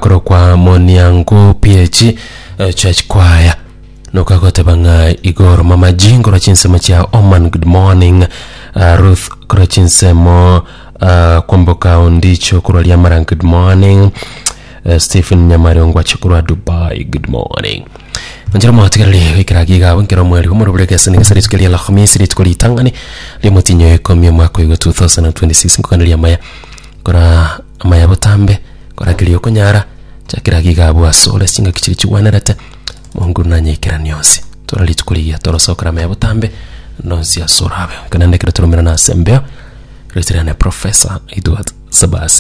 akoro kwa Moniango PH Church Choir nuka kote banga Igor Mama Jingo rachinsemo chia Oman good morning. Ruth rachinsemo kwamboka ondicho kuralia Marang good morning. Stephen Nyamari ongwa chukura Dubai good morning. Njira mwatikali wikiragiga wankira mweli kumurubuleke sani sari tukali la khamisi ri tukali tangani limutinyo ekomye mwako yugo 2026 nkukanilia maya kora maya botambe kora kili okonyara chakiragiga abwa sole singa kichiri chiwanarate mungu nanyikira nyose torali tukuliya torosokra maya botambe nonsi asorabe kanande kira turumira na asembea retirane professor Edward Sabasi.